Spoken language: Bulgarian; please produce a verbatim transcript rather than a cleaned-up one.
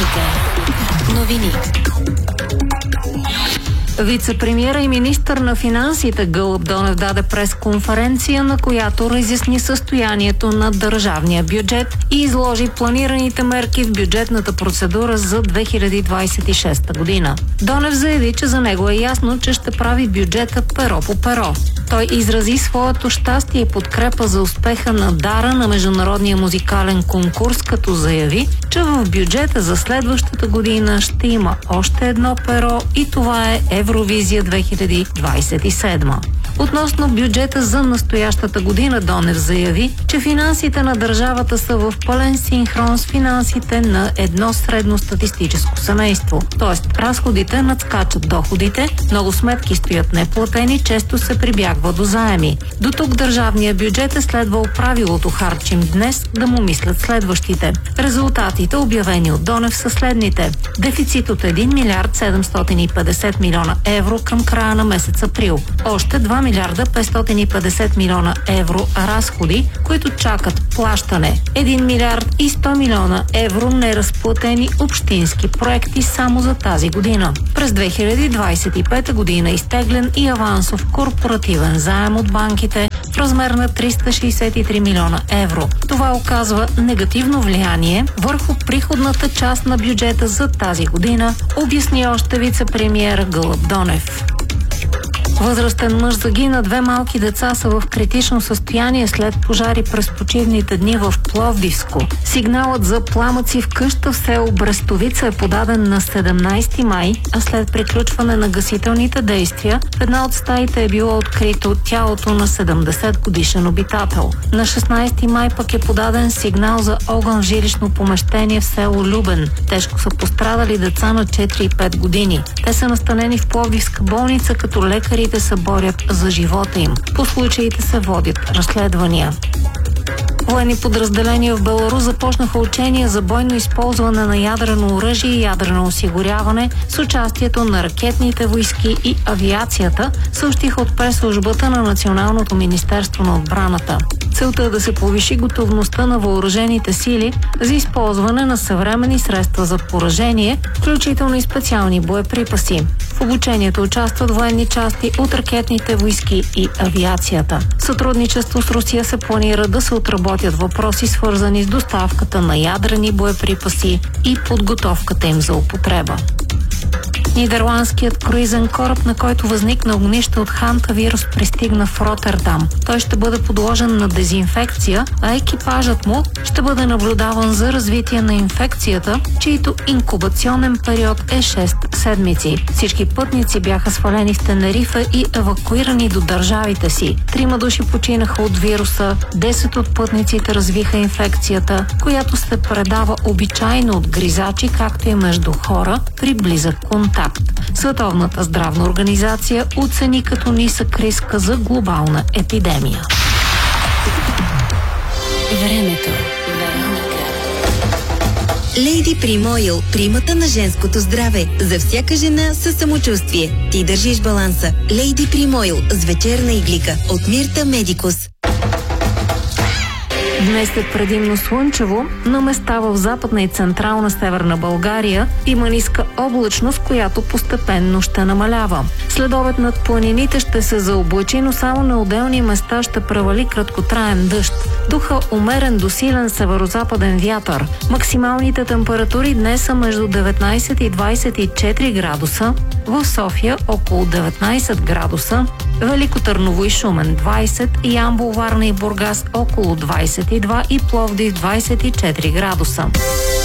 Вероника. Новини. Вице-премиера и министър на финансите Гълъб Донев даде пресконференция, на която разясни състоянието на държавния бюджет и изложи планираните мерки в бюджетната процедура за две хиляди двадесет и шеста година. Донев заяви, че за него е ясно, че ще прави бюджета перо по перо. Той изрази своето щастие и подкрепа за успеха на Дара на международния музикален конкурс, като заяви, че в бюджета за следващата година ще има още едно перо и това е Евровизия две хиляди двадесет и седма. Относно бюджета за настоящата година, Донев заяви, че финансите на държавата са в пълен синхрон с финансите на едно средностатистическо семейство. Тоест, разходите надскачат доходите, много сметки стоят неплатени, често се прибягва до заеми. До тук държавния бюджет е следвал правилото харчим днес, да му мислят следващите. Резултатите, обявени от Донев, са следните. Дефицит от един милиард седемстотин и петдесет милиона евро към края на месец април. Още два милиарда петстотин и петдесет милиона евро разходи, които чакат плащане. един милиард и сто милиона евро неразплатени общински проекти само за тази година. През две хиляди двадесет и пета година изтеглен и авансов корпоративен заем от банките в размер на триста шейсет и три милиона евро. Това оказва негативно влияние върху приходната част на бюджета за тази година, обясни още вице-премиера Гълъб Донев. Възрастен мъж загина, две малки деца са в критично състояние след пожари през почивните дни в Пловдивско. Сигналът за пламъци в къща в село Брестовица е подаден на седемнадесети май, а след приключване на гасителните действия в една от стаите е било открито тялото на седемдесет годишен обитател. На шестнадесети май пък е подаден сигнал за огън в жилищно помещение в село Любен. Тежко са пострадали деца на четири и пет години. Те са настанени в Пловдивска болница, като лекари да се борят за живота им. По случаите се водят разследвания. Военни подразделения в Беларус започнаха учения за бойно използване на ядрено оръжие и ядрено осигуряване с участието на ракетните войски и авиацията, съобщиха от пресслужбата на Националното министерство на отбраната. Целта е да се повиши готовността на въоръжените сили за използване на съвременни средства за поражение, включително и специални боеприпаси. В обучението участват военни части от ракетните войски и авиацията. В сътрудничество с Русия се планира да се отработят въпроси, свързани с доставката на ядрени боеприпаси и подготовката им за употреба. Нидерландският круизен кораб, на който възникна огнище от хантавирус, пристигна в Ротердам. Той ще бъде подложен на дезинфекция, а екипажът му ще бъде наблюдаван за развитие на инфекцията, чието инкубационен период е шест седмици. Всички пътници бяха свалени в Тенерифе и евакуирани до държавите си. Трима души починаха от вируса, десет от пътниците развиха инфекцията, която се предава обичайно от гризачи, както и между хора при близък контакт. Световната здравна организация оцени като нисък риска за глобална епидемия. Времето. Лейди Прим Ойл, примата на женското здраве. За всяка жена със самочувствие. Ти държиш баланса. Лейди Прим Ойл с вечерна иглика от Мирта Медикус. Днес е предимно слънчево, на места в западна и централна северна България има ниска облачност, която постепенно ще намалява. След обед над планините ще се заоблачи, но само на отделни места ще превали краткотраен дъжд. Духа умерен до силен северозападен вятър. Максималните температури днес са между деветнадесет и двадесет и четири градуса, в София около деветнадесет градуса, Велико Търново и Шумен двадесет, Ямбол, Варна и Бургас около двадесет и два и Пловдив двадесет и четири градуса.